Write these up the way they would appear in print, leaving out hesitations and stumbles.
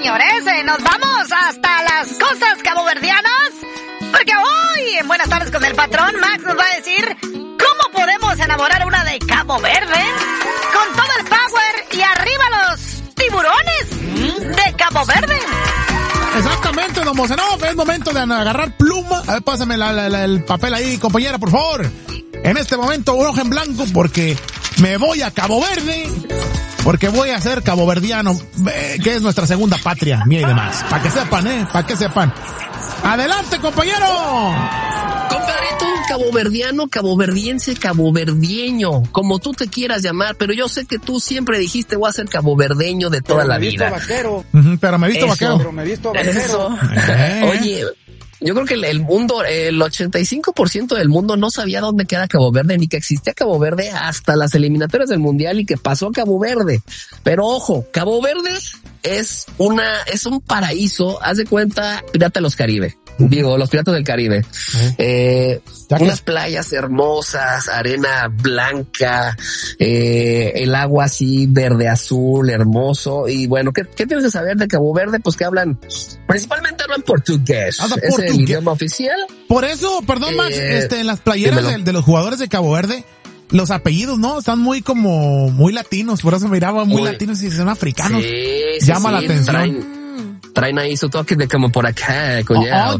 señores, nos vamos hasta las costas caboverdianas, porque hoy, en Buenas Tardes con el Patrón, Max nos va a decir cómo podemos enamorar a una de Cabo Verde con todo el power y arriba los tiburones de Cabo Verde. Exactamente, don Mozenov, es momento de agarrar pluma. A ver, pásame el papel ahí, compañera, por favor. En este momento, un ojo en blanco, porque me voy a Cabo Verde, porque voy a ser caboverdiano, que es nuestra segunda patria, mía y demás. Para que sepan, para que sepan. ¡Adelante, compañero! Compadrito, caboverdiano, caboverdiense, caboverdieño, como tú te quieras llamar, pero yo sé que tú siempre dijiste voy a ser caboverdeño de toda la vida. Pero me he visto vaquero. Pero me he visto vaquero. Eso. Oye, yo creo que el mundo, el 85% del mundo no sabía dónde queda Cabo Verde, ni que existía Cabo Verde hasta las eliminatorias del Mundial y que pasó Cabo Verde. Pero ojo, Cabo Verde es un paraíso, haz de cuenta, Pirata de los Caribe. Digo, los Piratas del Caribe. Unas playas hermosas, arena blanca, el agua así verde azul, hermoso. Y bueno, ¿qué tienes que saber de Cabo Verde? Pues que principalmente hablan portugués. Es el idioma oficial. Por eso, perdón, Max, en las playeras de los jugadores de Cabo Verde, los apellidos, ¿no? Están muy latinos, por eso miraba muy latinos y son africanos. Sí, llama la atención. Traen ahí su toque de como por acá, coñado.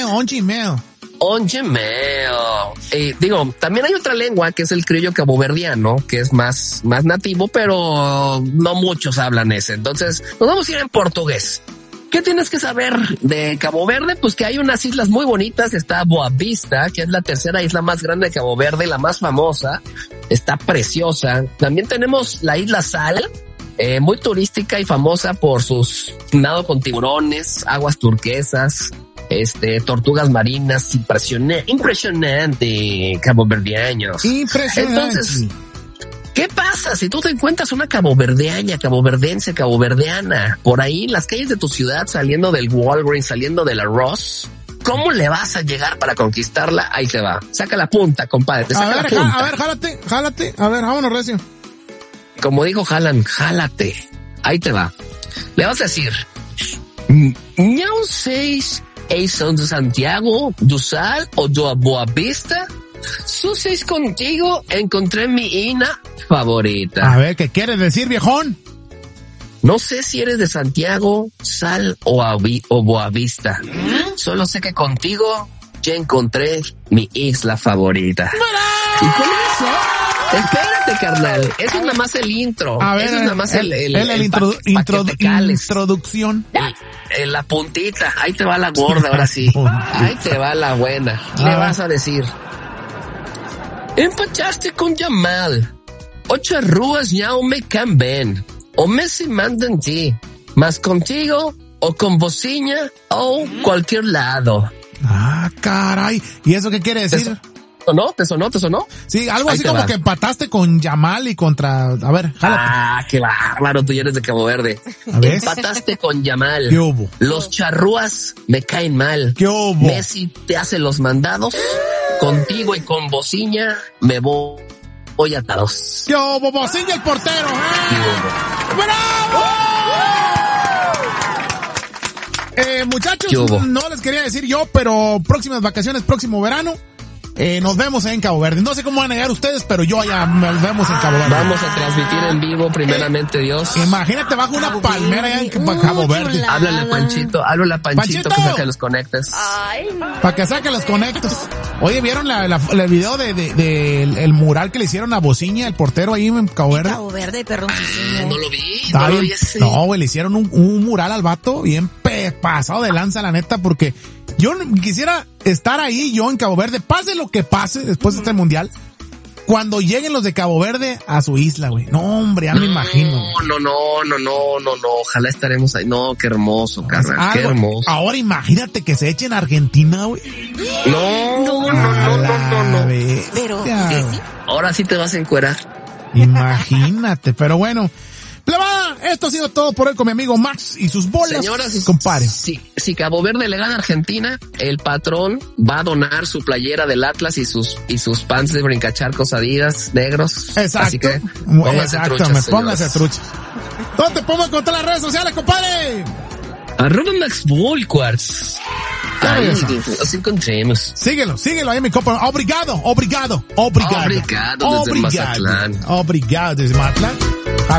Digo, también hay otra lengua que es el criollo caboverdiano, que es más nativo, pero no muchos hablan ese. Entonces, nos vamos a ir en portugués. ¿Qué tienes que saber de Cabo Verde? Pues que hay unas islas muy bonitas. Está Boa Vista, que es la tercera isla más grande de Cabo Verde, la más famosa. Está preciosa. También tenemos la isla Sal, muy turística y famosa por sus nado con tiburones, aguas turquesas, tortugas marinas, impresionante, caboverdianos. Impresionante. Entonces, ¿qué pasa si tú te encuentras una caboverdeaña, caboverdense, caboverdeana por ahí en las calles de tu ciudad, saliendo del Walgreens, saliendo de la Ross? ¿Cómo le vas a llegar para conquistarla? Ahí te va. Saca la punta, compadre. A ver, jálate. A ver, vámonos, recio. Como dijo Jalan, jálate. Ahí te va. Le vas a decir, no seis son de Santiago, do Sal o de Boa Vista. Seis contigo, encontré mi ina favorita. A ver, ¿qué quieres decir, viejón? No sé si eres de Santiago, Sal o Boa Vista. Solo sé que contigo ya encontré mi isla favorita. Y con eso, espérate, carnal. Eso es nada más el intro. A ver, eso es nada más introducción. La puntita. Ahí te va la gorda, ahora sí. Ahí te va la buena. Le vas a decir: empachaste con Yamal. 8 arrugas ya o me camben. O Messi manda en ti. Más contigo o con bociña o cualquier lado. Ah, caray. ¿Y eso qué quiere decir? ¿Te sonó? Sí, algo así como que empataste con Yamal y contra... A ver, jálate. Ah, qué bárbaro, tú ya eres de Cabo Verde. Empataste con Yamal. ¿Qué hubo? Los charrúas me caen mal. ¿Qué hubo? Messi te hace los mandados. Contigo y con bociña me voy atados. ¿Qué hubo? Bociña el portero. ¡Bravo! Muchachos, no les quería decir yo, pero próximas vacaciones, próximo verano, nos vemos en Cabo Verde. No sé cómo van a llegar ustedes, pero yo allá nos vemos en Cabo Verde. Vamos a transmitir en vivo, primeramente Dios. Imagínate bajo una palmera allá en Cabo Verde. Háblale a Panchito que saque los conectes. Para que saque los conectes. Oye, ¿vieron el video de el mural que le hicieron a Bociña, el portero ahí en Cabo Verde? Cabo Verde, perroncísimo. No lo vi. No, güey, le hicieron un mural al vato bien pasado de lanza, la neta, porque yo quisiera estar ahí, yo en Cabo Verde, pase lo que pase después de este mundial, cuando lleguen los de Cabo Verde a su isla, güey. No, hombre, ya me imagino. No. Ojalá estaremos ahí. No, qué hermoso, carnal. Qué hermoso. Ahora imagínate que se echen a Argentina, güey. No. Pero, ahora sí te vas a encuerar. Imagínate, pero bueno. Plebada, esto ha sido todo por hoy con mi amigo Max y sus bolas. Señoras, compadre. Si Cabo Verde le gana a Argentina, el patrón va a donar su playera del Atlas y sus pants de brincacharcos Adidas negros. Exacto. Así que póngase trucha. Póngase trucha. ¿Dónde te podemos encontrar las redes sociales, compadre? Max Volquarts. Ahí nos encontremos. Síguelo ahí, mi compa. Obrigado desde Mazatlán. Obrigado desde Mazatlán.